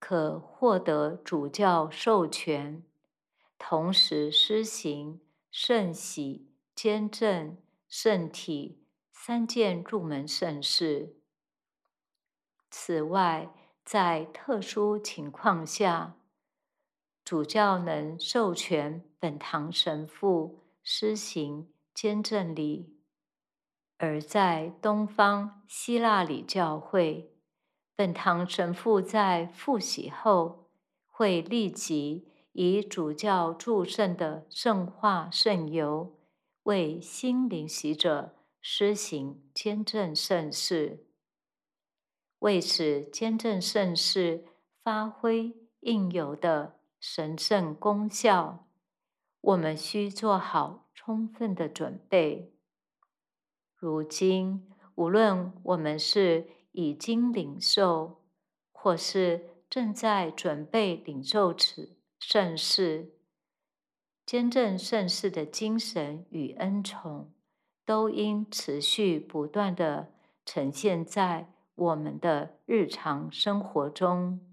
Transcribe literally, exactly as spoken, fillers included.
可获得主教授权，同时施行圣洗、坚正、圣体三件入门圣事。此外，在特殊情况下，主教能授权本堂神父施行坚正礼，而在东方希腊礼教会，本堂神父在复洗后，会立即以主教祝圣的圣化圣油为新领洗者施行坚正圣事。为使坚正圣事发挥应有的神圣功效，我们需做好充分的准备。如今，无论我们是已经领受，或是正在准备领受此圣事，坚正圣事的精神与恩宠，都应持续不断地呈现在我们的日常生活中。